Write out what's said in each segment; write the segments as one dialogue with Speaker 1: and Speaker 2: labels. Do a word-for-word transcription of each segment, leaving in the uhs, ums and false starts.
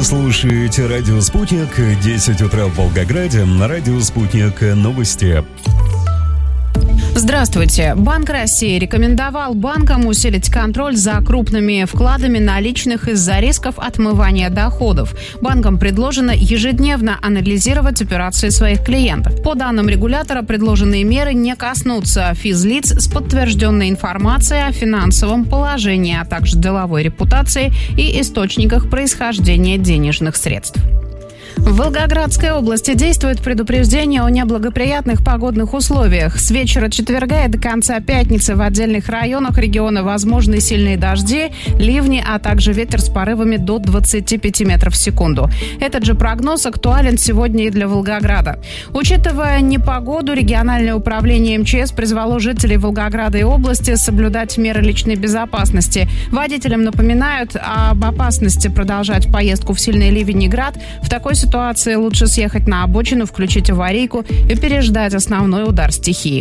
Speaker 1: слушаете «Радио Спутник», десять утра в Волгограде, на «Радио Спутник» новости.
Speaker 2: Здравствуйте. Банк России рекомендовал банкам усилить контроль за крупными вкладами наличных из-за рисков отмывания доходов. Банкам предложено ежедневно анализировать операции своих клиентов. По данным регулятора, предложенные меры не коснутся физлиц с подтвержденной информацией о финансовом положении, а также деловой репутации и источниках происхождения денежных средств. В Волгоградской области действует предупреждение о неблагоприятных погодных условиях. С вечера четверга и до конца пятницы в отдельных районах региона возможны сильные дожди, ливни, а также ветер с порывами до двадцати пяти метров в секунду. Этот же прогноз актуален сегодня и для Волгограда. Учитывая непогоду, региональное управление МЧС призвало жителей Волгограда и области соблюдать меры личной безопасности. Водителям напоминают об опасности продолжать поездку в сильный ливень и град. В такой ситуации ситуации лучше съехать на обочину, включить аварийку и переждать основной удар стихии.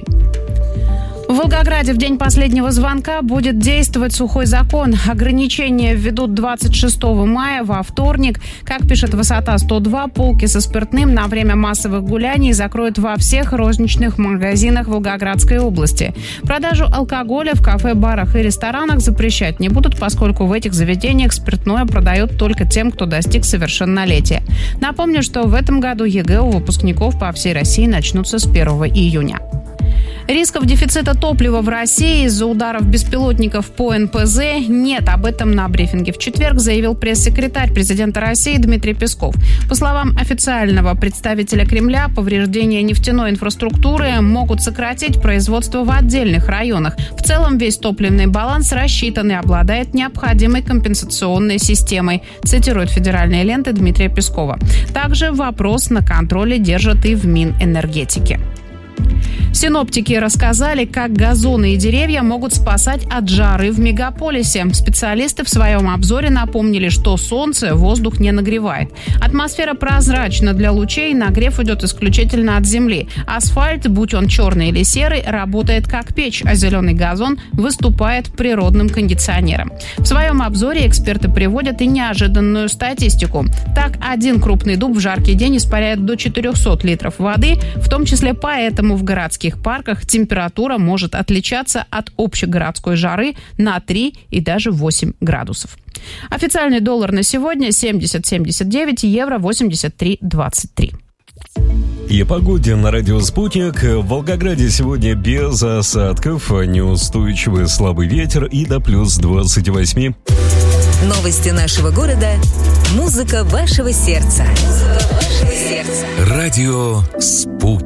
Speaker 2: В Волгограде в день последнего звонка будет действовать сухой закон. Ограничения введут двадцать шестого мая во вторник. Как пишет Высота сто два, полки со спиртным на время массовых гуляний закроют во всех розничных магазинах Волгоградской области. Продажу алкоголя в кафе, барах и ресторанах запрещать не будут, поскольку в этих заведениях спиртное продают только тем, кто достиг совершеннолетия. Напомню, что в этом году ЕГЭ у выпускников по всей России начнутся с первого июня. Рисков дефицита топлива в России из-за ударов беспилотников по эн пэ зэ нет. Об этом на брифинге в четверг заявил пресс-секретарь президента России Дмитрий Песков. По словам официального представителя Кремля, повреждения нефтяной инфраструктуры могут сократить производство в отдельных районах. В целом весь топливный баланс рассчитан и обладает необходимой компенсационной системой, цитирует федеральные ленты Дмитрия Пескова. Также вопрос на контроле держат и в Минэнергетике. Синоптики рассказали, как газоны и деревья могут спасать от жары в мегаполисе. Специалисты в своем обзоре напомнили, что солнце воздух не нагревает. Атмосфера прозрачна для лучей, нагрев идет исключительно от земли. Асфальт, будь он черный или серый, работает как печь, а зеленый газон выступает природным кондиционером. В своем обзоре эксперты приводят и неожиданную статистику. Так, один крупный дуб в жаркий день испаряет до четырехсот литров воды, в том числе поэтому в городских парках температура может отличаться от общегородской жары на три и даже восемь градусов. Официальный доллар на сегодня семьдесят семьдесят девять, евро восемьдесят три двадцать три.
Speaker 1: И о погоде на «Радио Спутник». В Волгограде сегодня без осадков, неустойчивый слабый ветер и до плюс двадцати восьми.
Speaker 3: Новости нашего города. Музыка вашего сердца. Радио Спутник.